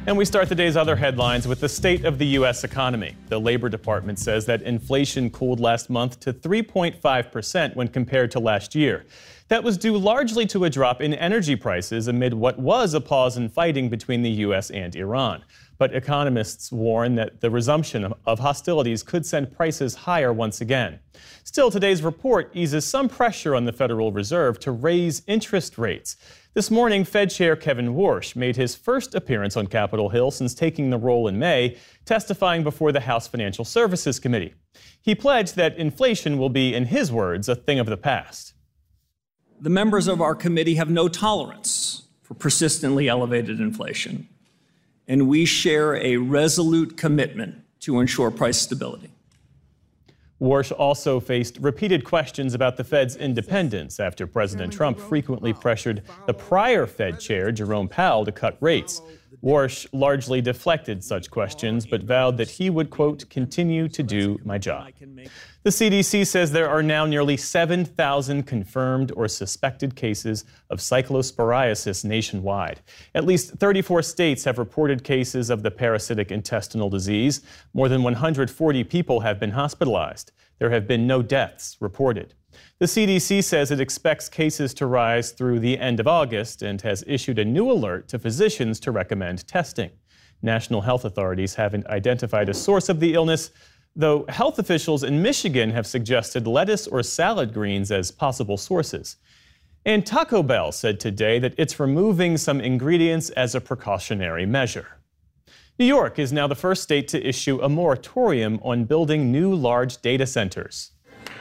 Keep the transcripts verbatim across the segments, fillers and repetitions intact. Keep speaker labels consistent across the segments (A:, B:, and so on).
A: And we start the day's other headlines with the state of the U S economy. The Labor Department says that inflation cooled last month to three point five percent when compared to last year. That was due largely to a drop in energy prices amid what was a pause in fighting between the U S and Iran. But economists warn that the resumption of hostilities could send prices higher once again. Still, today's report eases some pressure on the Federal Reserve to raise interest rates. This morning, Fed Chair Kevin Warsh made his first appearance on Capitol Hill since taking the role in May, testifying before the House Financial Services Committee. He pledged that inflation will be, in his words, a thing of the past.
B: The members of our committee have no tolerance for persistently elevated inflation, and we share a resolute commitment to ensure price stability.
A: Warsh also faced repeated questions about the Fed's independence after President Trump frequently pressured the prior Fed chair, Jerome Powell, to cut rates. Warsh largely deflected such questions, but vowed that he would, quote, continue to do my job. The C D C says there are now nearly seven thousand confirmed or suspected cases of cyclosporiasis nationwide. At least thirty-four states have reported cases of the parasitic intestinal disease. More than one hundred forty people have been hospitalized. There have been no deaths reported. The C D C says it expects cases to rise through the end of August and has issued a new alert to physicians to recommend testing. National health authorities haven't identified a source of the illness, though health officials in Michigan have suggested lettuce or salad greens as possible sources. And Taco Bell said today that it's removing some ingredients as a precautionary measure. New York is now the first state to issue a moratorium on building new large data centers.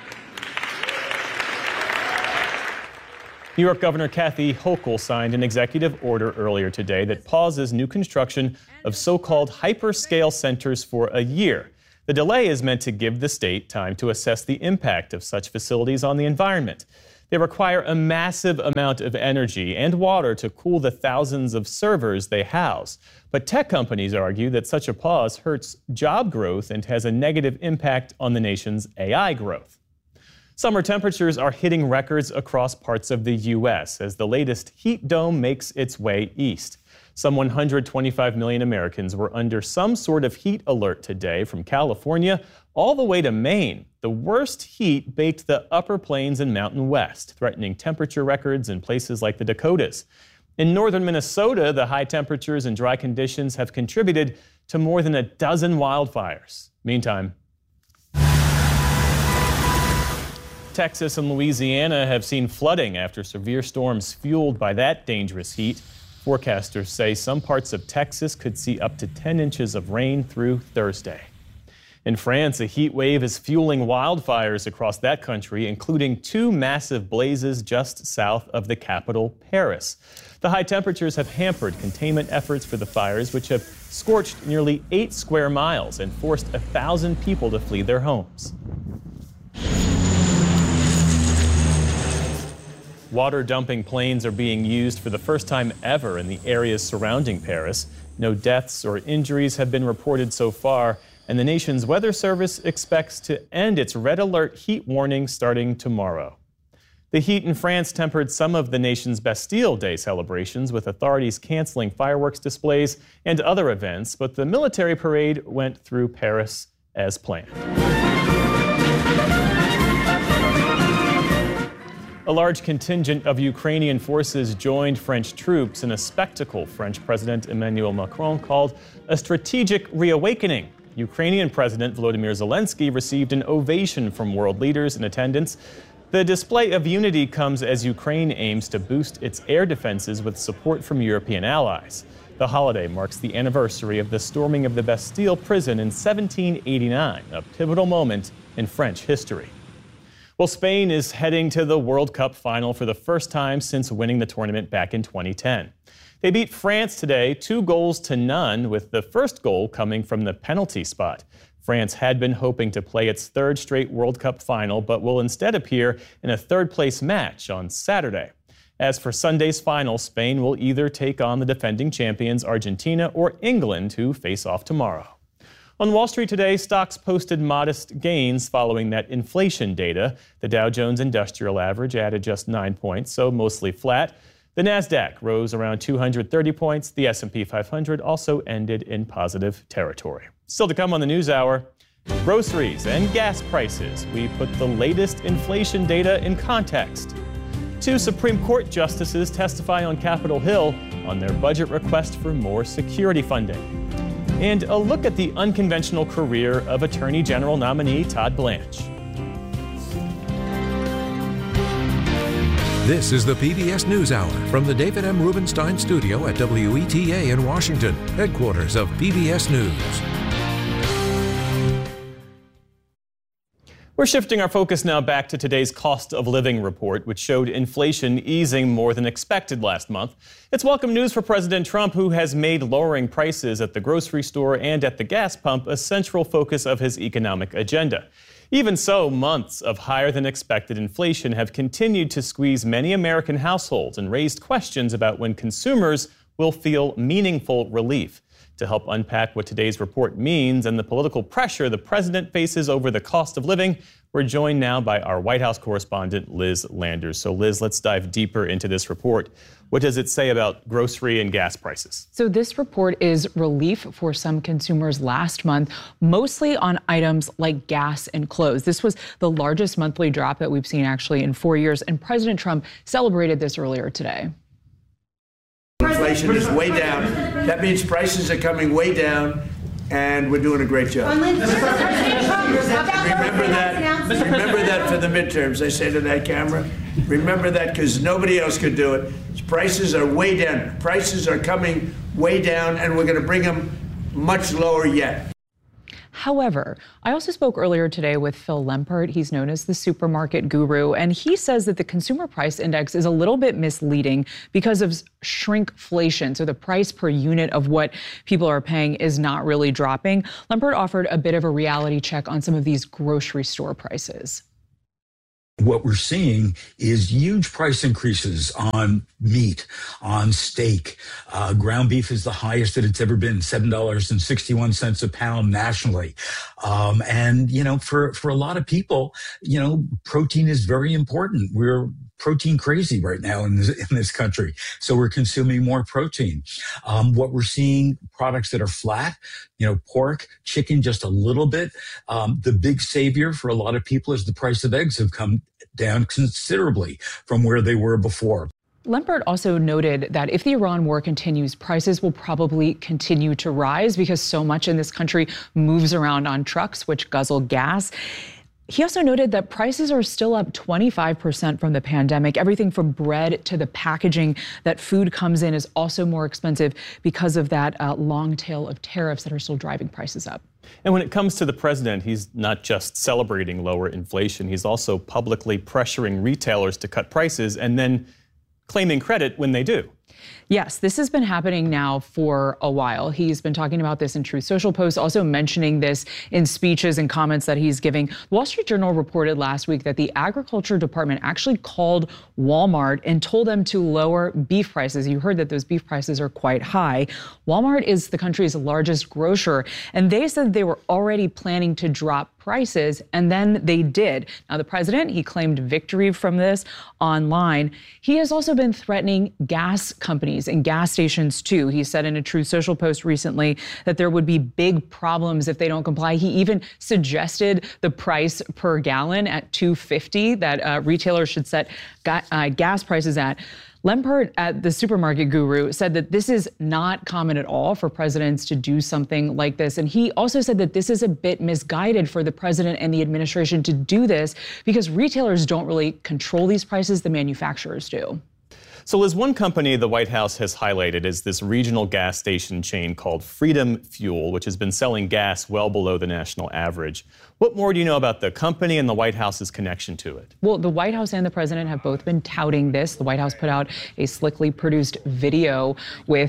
A: New York Governor Kathy Hochul signed an executive order earlier today that pauses new construction of so-called hyperscale centers for a year. The delay is meant to give the state time to assess the impact of such facilities on the environment. They require a massive amount of energy and water to cool the thousands of servers they house. But tech companies argue that such a pause hurts job growth and has a negative impact on the nation's A I growth. Summer temperatures are hitting records across parts of the U S as the latest heat dome makes its way east. Some one hundred twenty-five million Americans were under some sort of heat alert today, from California all the way to Maine. The worst heat baked the upper plains and Mountain West, threatening temperature records in places like the Dakotas. In northern Minnesota, the high temperatures and dry conditions have contributed to more than a dozen wildfires. Meantime, Texas and Louisiana have seen flooding after severe storms fueled by that dangerous heat. Forecasters say some parts of Texas could see up to ten inches of rain through Thursday. In France, a heat wave is fueling wildfires across that country, including two massive blazes just south of the capital, Paris. The high temperatures have hampered containment efforts for the fires, which have scorched nearly eight square miles and forced a thousand people to flee their homes. Water-dumping planes are being used for the first time ever in the areas surrounding Paris. No deaths or injuries have been reported so far, and the nation's weather service expects to end its red alert heat warning starting tomorrow. The heat in France tempered some of the nation's Bastille Day celebrations, with authorities canceling fireworks displays and other events, but the military parade went through Paris as planned. A large contingent of Ukrainian forces joined French troops in a spectacle French President Emmanuel Macron called a strategic reawakening. Ukrainian President Volodymyr Zelensky received an ovation from world leaders in attendance. The display of unity comes as Ukraine aims to boost its air defenses with support from European allies. The holiday marks the anniversary of the storming of the Bastille prison in seventeen eighty-nine, a pivotal moment in French history. Well, Spain is heading to the World Cup final for the first time since winning the tournament back in twenty ten. They beat France today two goals to none, with the first goal coming from the penalty spot. France had been hoping to play its third straight World Cup final, but will instead appear in a third-place match on Saturday. As for Sunday's final, Spain will either take on the defending champions Argentina or England, who face off tomorrow. On Wall Street today, stocks posted modest gains following that inflation data. The Dow Jones Industrial Average added just nine points, so mostly flat. The Nasdaq rose around two hundred thirty points. The S and P five hundred also ended in positive territory. Still to come on the News Hour, groceries and gas prices. We put the latest inflation data in context. Two Supreme Court justices testify on Capitol Hill on their budget request for more security funding. And a look at the unconventional career of Attorney General nominee Todd Blanche.
C: This is the P B S NewsHour from the David M. Rubenstein Studio at W E T A in Washington, headquarters of P B S News.
A: We're shifting our focus now back to today's cost of living report, which showed inflation easing more than expected last month. It's welcome news for President Trump, who has made lowering prices at the grocery store and at the gas pump a central focus of his economic agenda. Even so, months of higher than expected inflation have continued to squeeze many American households and raised questions about when consumers will feel meaningful relief. To help unpack what today's report means and the political pressure the president faces over the cost of living, we're joined now by our White House correspondent, Liz Landers. So, Liz, let's dive deeper into this report. What does it say about grocery and gas prices?
D: So this report is relief for some consumers last month, mostly on items like gas and clothes. This was the largest monthly drop that we've seen actually in four years, and President Trump celebrated this earlier today.
E: Inflation is way down. That means prices are coming way down, and we're doing a great job. Remember that. Remember that for the midterms. I say to that camera. Remember that, because nobody else could do it. Prices are way down. Prices are coming way down, and we're going to bring them much lower yet.
D: However, I also spoke earlier today with Phil Lempert. He's known as the supermarket guru, and he says that the consumer price index is a little bit misleading because of shrinkflation. So the price per unit of what people are paying is not really dropping. Lempert offered a bit of a reality check on some of these grocery store prices.
F: What we're seeing is huge price increases on meat, on steak. Uh, ground beef is the highest that it's ever been, seven dollars and sixty-one cents a pound nationally. Um, and, you know, for, for a lot of people, you know, protein is very important. We're protein crazy right now in this, in this country. So we're consuming more protein. Um, what we're seeing, products that are flat, you know, pork, chicken, just a little bit. Um, the big savior for a lot of people is the price of eggs have come down considerably from where they were before.
D: Lempert also noted that if the Iran war continues, prices will probably continue to rise because so much in this country moves around on trucks, which guzzle gas. He also noted that prices are still up twenty-five percent from the pandemic. Everything from bread to the packaging that food comes in is also more expensive because of that uh, long tail of tariffs that are still driving prices up.
A: And when it comes to the president, he's not just celebrating lower inflation, he's also publicly pressuring retailers to cut prices and then claiming credit when they do.
D: Yes, this has been happening now for a while. He's been talking about this in Truth Social posts, also mentioning this in speeches and comments that he's giving. The Wall Street Journal reported last week that the Agriculture Department actually called Walmart and told them to lower beef prices. You heard that those beef prices are quite high. Walmart is the country's largest grocer, and they said they were already planning to drop prices, and then they did. Now, the president, he claimed victory from this online. He has also been threatening gas companies and gas stations, too. He said in a Truth Social post recently that there would be big problems if they don't comply. He even suggested the price per gallon at two fifty that uh, retailers should set ga- uh, gas prices at. Lempert at the supermarket guru said that this is not common at all for presidents to do something like this. And he also said that this is a bit misguided for the president and the administration to do this because retailers don't really control these prices, the manufacturers do.
A: So, Liz, one company the White House has highlighted is this regional gas station chain called Freedom Fuel, which has been selling gas well below the national average. What more do you know about the company and the White House's connection to it?
D: Well, the White House and the president have both been touting this. The White House put out a slickly produced video with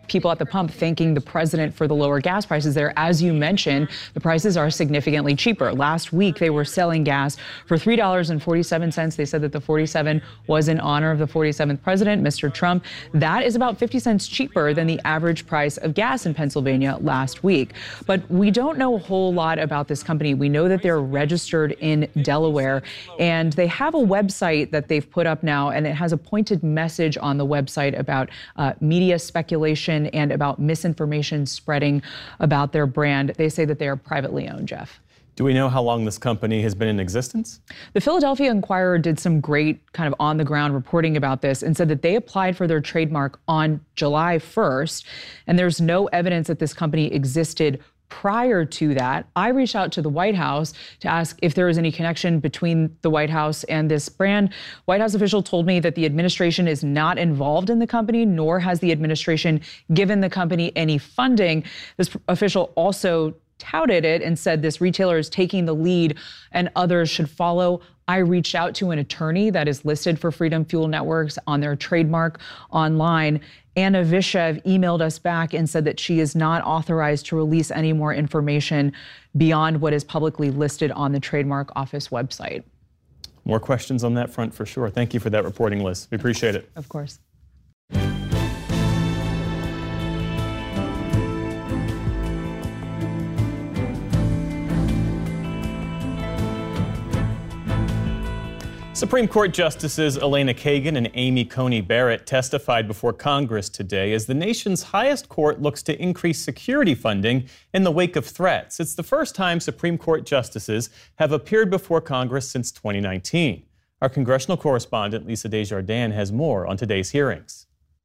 D: people at the pump thanking the president for the lower gas prices there. As you mentioned, the prices are significantly cheaper. Last week, they were selling gas for three dollars and forty-seven cents. They said that the forty-seven was in honor of the forty-seventh president, Mister Trump. That is about fifty cents cheaper than the average price of gas in Pennsylvania last week. But we don't know a whole lot about this company. We know that they're registered in Delaware, and they have a website that they've put up now, and it has a pointed message on the website about uh, media speculation and about misinformation spreading about their brand. They say that they are privately owned, Jeff.
A: Do we know how long this company has been in existence?
D: The Philadelphia Inquirer did some great kind of on-the-ground reporting about this and said that they applied for their trademark on July first, and there's no evidence that this company existed prior to that. I reached out to the White House to ask if there was any connection between the White House and this brand. White House official told me that the administration is not involved in the company, nor has the administration given the company any funding. This official also touted it and said this retailer is taking the lead and others should follow. I reached out to an attorney that is listed for Freedom Fuel Networks on their trademark online. Anna Vishev emailed us back and said that she is not authorized to release any more information beyond what is publicly listed on the trademark office website.
A: More questions on that front for sure. Thank you for that reporting, Liz. We appreciate it.
D: Of course.
A: Supreme Court Justices Elena Kagan and Amy Coney Barrett testified before Congress today as the nation's highest court looks to increase security funding in the wake of threats. It's the first time Supreme Court justices have appeared before Congress since twenty nineteen. Our congressional correspondent Lisa Desjardins has more on today's hearings.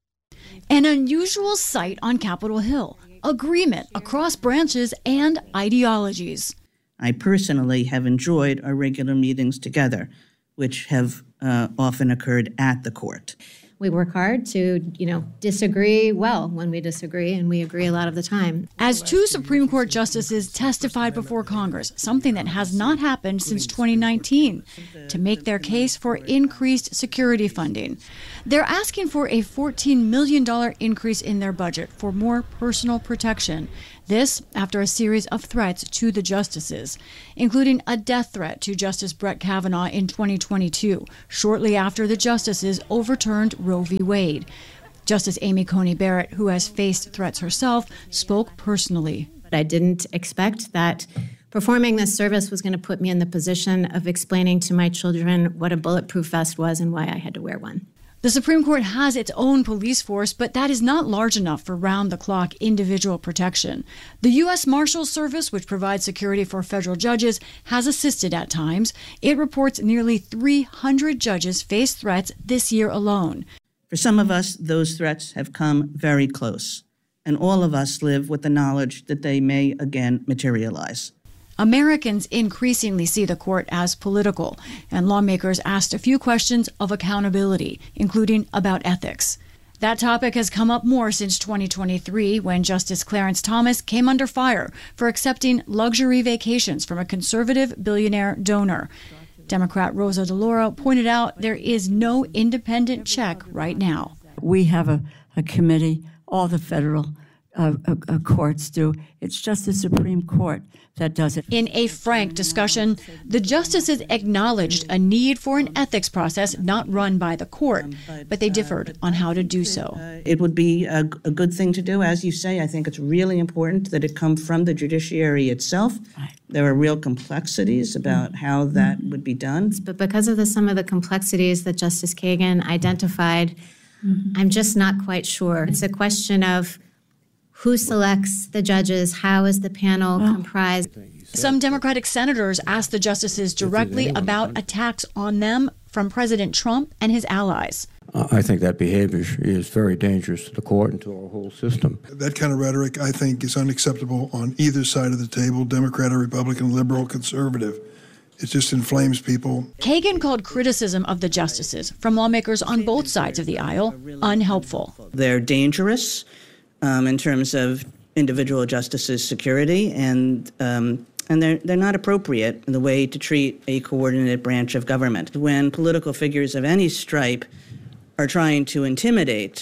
G: An unusual sight on Capitol Hill, agreement across branches and ideologies.
H: I personally have enjoyed our regular meetings together, which have uh, often occurred at the court.
I: We work hard to, you know, disagree well when we disagree, and we agree a lot of the time.
G: As two Supreme Court justices testified before Congress, something that has not happened since twenty nineteen, to make their case for increased security funding. They're asking for a fourteen million dollars increase in their budget for more personal protection. This after a series of threats to the justices, including a death threat to Justice Brett Kavanaugh in twenty twenty-two, shortly after the justices overturned Roe v. Wade. Justice Amy Coney Barrett, who has faced threats herself, spoke personally.
I: I didn't expect that performing this service was going to put me in the position of explaining to my children what a bulletproof vest was and why I had to wear one.
G: The Supreme Court has its own police force, but that is not large enough for round-the-clock individual protection. The U S Marshals Service, which provides security for federal judges, has assisted at times. It reports nearly three hundred judges face threats this year alone.
H: For some of us, those threats have come very close, and all of us live with the knowledge that they may again materialize.
G: Americans increasingly see the court as political, and lawmakers asked a few questions of accountability, including about ethics. That topic has come up more since twenty twenty-three, when Justice Clarence Thomas came under fire for accepting luxury vacations from a conservative billionaire donor. Democrat Rosa DeLauro pointed out there is no independent check right now.
J: We have a, a committee, all the federal uh, uh, courts do. It's just the Supreme Court that does it.
G: In a frank discussion, the justices acknowledged a need for an ethics process not run by the court, but they differed on how to do so.
H: It would be a, a good thing to do. As you say, I think it's really important that it come from the judiciary itself. There are real complexities about how that would be done.
I: But because of the, some of the complexities that Justice Kagan identified, mm-hmm. I'm just not quite sure. It's a question of who selects the judges? How is the panel oh. comprised?
G: Some Democratic senators asked the justices directly about attacks on them from President Trump and his allies.
K: I think that behavior is very dangerous to the court and to our whole system.
L: That kind of rhetoric, I think, is unacceptable on either side of the table, Democrat or Republican, liberal, conservative. It just inflames people.
G: Kagan called criticism of the justices from lawmakers on both sides of the aisle unhelpful.
H: They're dangerous um, in terms of individual justices' security, and um, and they're they're not appropriate in the way to treat a coordinated branch of government. When political figures of any stripe are trying to intimidate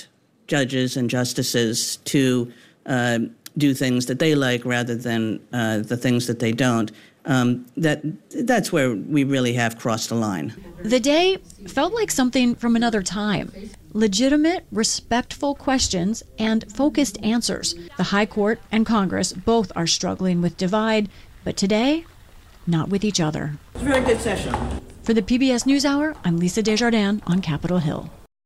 H: judges and justices to uh, do things that they like rather than uh, the things that they don't. Um, that that's where we really have crossed the line.
G: The day felt like something from another time. Legitimate, respectful questions and focused answers. The High Court and Congress both are struggling with divide, but today, not with each other.
H: It's a very good session.
G: For the P B S NewsHour, I'm Lisa Desjardins on Capitol Hill.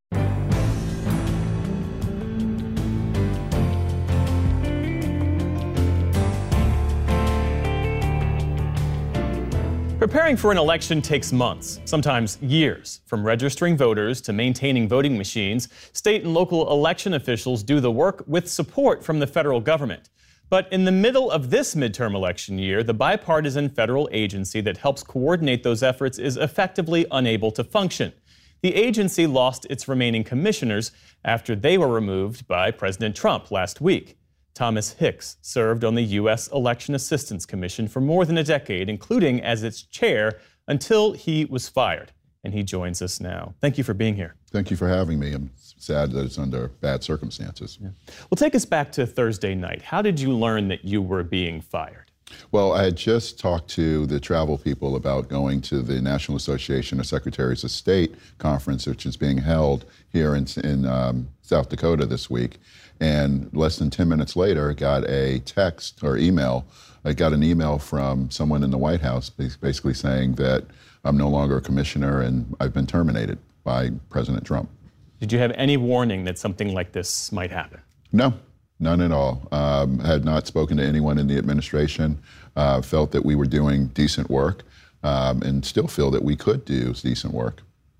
A: Preparing for an election takes months, sometimes years. From registering voters to maintaining voting machines, state and local election officials do the work with support from the federal government. But in the middle of this midterm election year, the bipartisan federal agency that helps coordinate those efforts is effectively unable to function. The agency lost its remaining commissioners after they were removed by President Trump last week. Thomas Hicks served on the U S Election Assistance Commission for more than a decade, including as its chair, until he was fired. And he joins us now. Thank you for being here.
M: Thank you for having me. I'm sad that it's under bad circumstances.
A: Yeah. Well, take us back to Thursday night. How did you learn that you were being fired?
M: Well, I had just talked to the travel people about going to the National Association of Secretaries of State conference, which is being held here in, in um, South Dakota this week. And less than ten minutes later, got a text or email. I got an email from someone in the White House basically saying that I'm no longer a commissioner and I've been terminated by President Trump.
A: Did you have any warning that something like this might happen?
M: No, none at all. Um, had not spoken to anyone in the administration, uh, felt that we were doing decent work, um, and still feel that we could do decent work.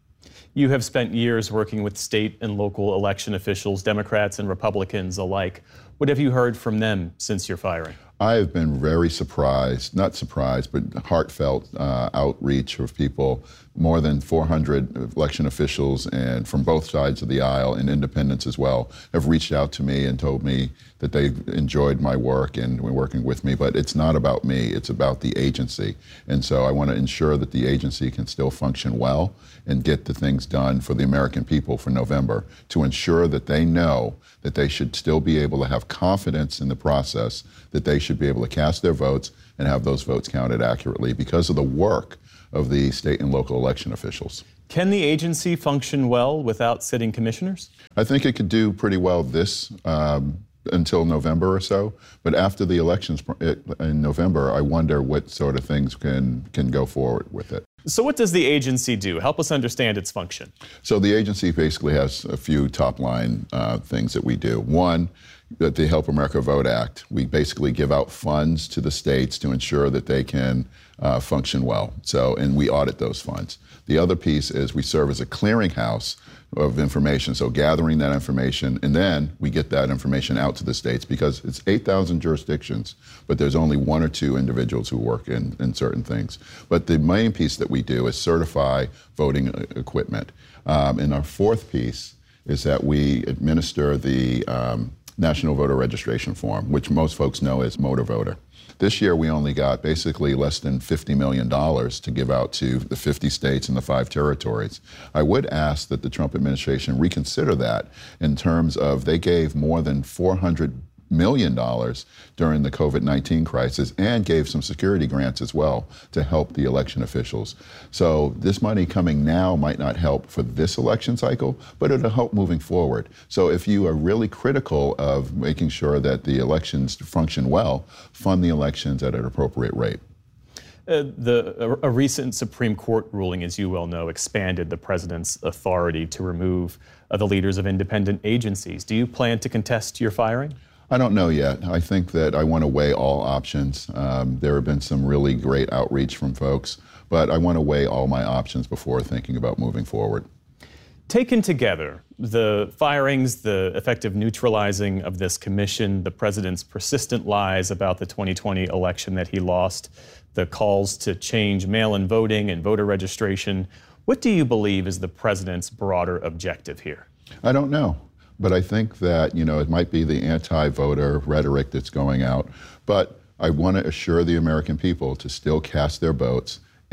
A: You have spent years working with state and local election officials, Democrats and Republicans alike. What have you heard from them since your firing?
M: I have been very surprised, not surprised, but heartfelt uh, outreach of people. More than four hundred election officials and from both sides of the aisle and independents as well have reached out to me and told me that they enjoyed my work and were working with me. But it's not about me, it's about the agency. And so I want to ensure that the agency can still function well and get the things done for the American people for November, to ensure that they know that they should still be able to have confidence in the process, that they should be able to cast their votes and have those votes counted accurately because of the work of the state and local election officials.
A: Can the agency function well without sitting commissioners?
M: I think it could do pretty well this um, until November or so. But after the elections in November, I wonder what sort of things can, can go forward with it.
A: So what does the agency do? Help us understand its function.
M: So the agency basically has a few top line uh, things that we do. One, that the Help America Vote Act, we basically give out funds to the states to ensure that they can uh, function well. So, and we audit those funds. The other piece is we serve as a clearinghouse of information, so gathering that information, and then we get that information out to the states because it's eight thousand jurisdictions, but there's only one or two individuals who work in, in certain things. But the main piece that we do is certify voting equipment. Um, and our fourth piece is that we administer the um, National Voter Registration Form, which most folks know as Motor Voter. This year, we only got basically less than fifty million dollars to give out to the fifty states and the five territories. I would ask that the Trump administration reconsider that in terms of they gave more than four hundred million dollars during the COVID nineteen crisis and gave some security grants as well to help the election officials. So this money coming now might not help for this election cycle, but it'll help moving forward. So if you are really critical of making sure that the elections function well, fund the elections at an appropriate rate.
A: Uh, the, a, a recent Supreme Court ruling, as you well know, expanded the president's authority to remove uh, the leaders of independent agencies. Do you plan to contest your firing?
M: I don't know yet. I think that I want to weigh all options. Um, there have been some really great outreach from folks, but I want to weigh all my options before thinking about moving forward.
A: Taken together, the firings, the effective neutralizing of this commission, the president's persistent lies about the twenty twenty election that he lost, the calls to change mail-in voting and voter registration, what do you believe is the president's broader objective here?
M: I don't know. But I think that, you know, it might be the anti-voter rhetoric that's going out. But I want to assure the American people to still cast their votes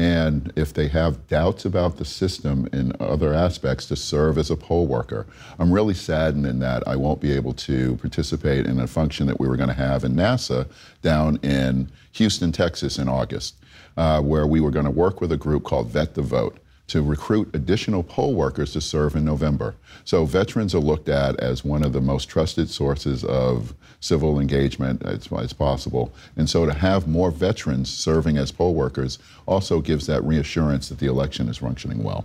M: and if they have doubts about the system in other aspects, to serve as a poll worker. I'm really saddened in that I won't be able to participate in a function that we were going to have in NASA down in Houston, Texas in August, uh, where we were going to work with a group called Vet the Vote to recruit additional poll workers to serve in November. So veterans are looked at as one of the most trusted sources of civil engagement as, as possible. And so to have more veterans serving as poll workers also gives that reassurance that the election is functioning well.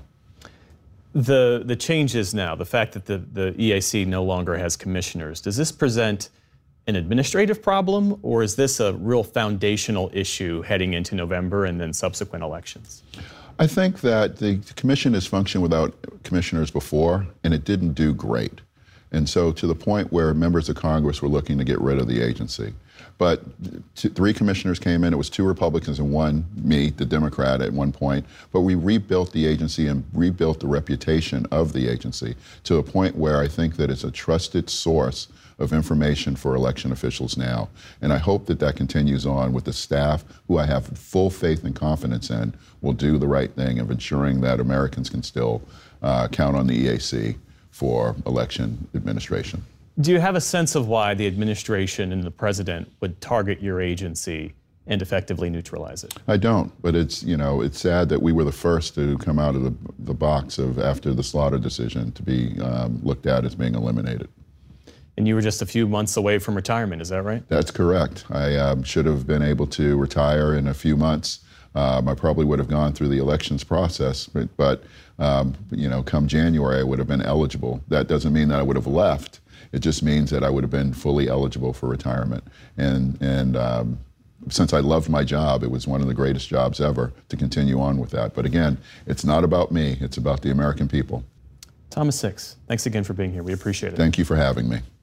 A: The, the changes now, the fact that the, the E A C no longer has commissioners, does this present an administrative problem, or is this a real foundational issue heading into November and then subsequent elections?
M: I think that the commission has functioned without commissioners before, and it didn't do great. And so to the point where members of Congress were looking to get rid of the agency. But two, three commissioners came in. It was two Republicans and one, me, the Democrat at one point. But we rebuilt the agency and rebuilt the reputation of the agency to a point where I think that it's a trusted source of information for election officials now. And I hope that that continues on with the staff, who I have full faith and confidence in will do the right thing of ensuring that Americans can still uh, count on the E A C for election administration.
A: Do you have a sense of why the administration and the president would target your agency and effectively neutralize it?
M: I don't, but it's, you know, it's sad that we were the first to come out of the, the box of after the Slaughter decision to be um, looked at as being eliminated.
A: And you were just a few months away from retirement, is that right?
M: That's correct. I um, should have been able to retire in a few months. Um, I probably would have gone through the elections process, but, but um, you know, come January, I would have been eligible. That doesn't mean that I would have left. It just means that I would have been fully eligible for retirement. And, and um, since I loved my job, it was one of the greatest jobs ever to continue on with that. But again, it's not about me. It's about the American people.
A: Thomas Six, thanks again for being here. We appreciate it.
M: Thank you for having me.